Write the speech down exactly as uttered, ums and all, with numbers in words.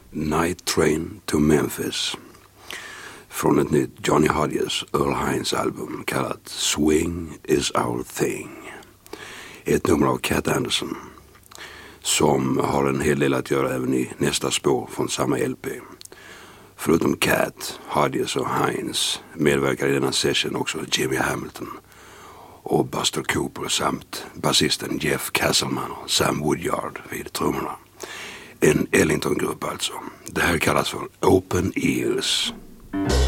Night Train to Memphis från ett nytt Johnny Hodges Earl Hines album kallat Swing is Our Thing. Ett nummer av Cat Anderson som har en hel del att göra även i nästa spår från samma L P. Förutom Cat, Hodges och Hines medverkar i denna session också Jimmy Hamilton och Buster Cooper samt basisten Jeff Castleman och Sam Woodyard vid trummorna. En Ellington-grupp alltså. Det här kallas för Open Ears.